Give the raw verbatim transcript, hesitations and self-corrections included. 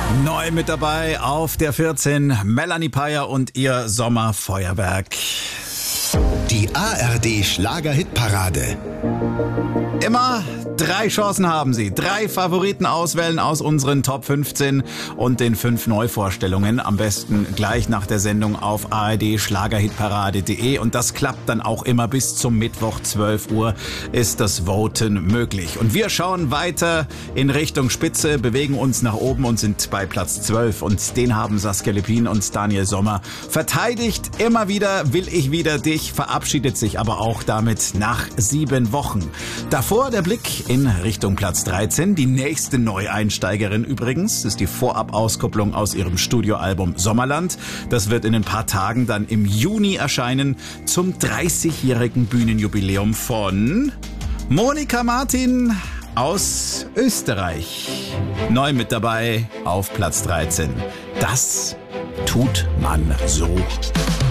Neu mit dabei auf der vierzehn, Melanie Peyer und ihr Sommerfeuerwerk. Die A R D Schlager-Hitparade. Immer drei Chancen haben Sie. Drei Favoriten auswählen aus unseren Top fünfzehn und den fünf Neuvorstellungen. Am besten gleich nach der Sendung auf a r d schlagerhitparade punkt de. Und das klappt dann auch immer bis zum Mittwoch zwölf Uhr ist das Voten möglich. Und wir schauen weiter in Richtung Spitze, bewegen uns nach oben und sind bei Platz zwölf. Und den haben Saskia Lippin und Daniel Sommer verteidigt. Immer wieder will ich wieder dich, verabschiedet sich aber auch damit nach sieben Wochen. Davor der Blick in Richtung Platz dreizehn. Die nächste Neueinsteigerin übrigens ist die Vorab-Auskopplung aus ihrem Studioalbum Sommerland. Das wird in ein paar Tagen dann im Juni erscheinen zum dreißigjährigen Bühnenjubiläum von Monika Martin aus Österreich. Neu mit dabei auf Platz dreizehn. Das tut man so.